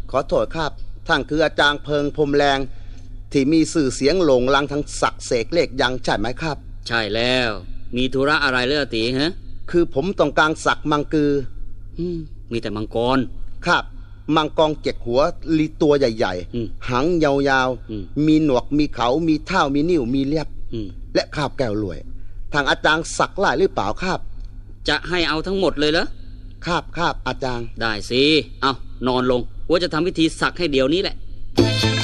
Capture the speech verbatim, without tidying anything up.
ขอโทษครับท่านคืออาจารย์เพิงพรมแรงที่มีสื่อเสียงโหลงลังทั้งสักเสกเลขยังใช่ไหมครับใช่แล้วมีธุระอะไรเล่ะตีฮะคือผมต้องการสักมังกืออืมมีแต่มังกรครับมังกรเจ็ดหัวลีตัวใหญ่ๆหางยาวๆมีหนวกมีเขามีเท้ามีนิ้วมีเล็บและคาบแก้วรวยทางอาจารย์สักหลายหรือเปล่าครับจะให้เอาทั้งหมดเลยเหรอครับครับอาจารย์ได้สิเอานอนลงว่าจะทำพิธีสักให้เดี๋ยวนี้แหละ